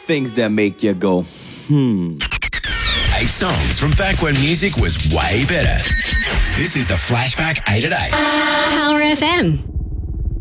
Things that make you go, 8 songs from back when music was way better. This is the Flashback 8 at 8. Power FM.